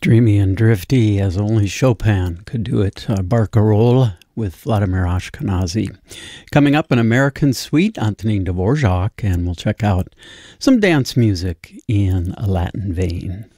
Dreamy and drifty as only Chopin could do it. Barcarolle with Vladimir Ashkenazy. Coming up, an American Suite, Antonin Dvorak, and we'll check out some dance music in a Latin vein.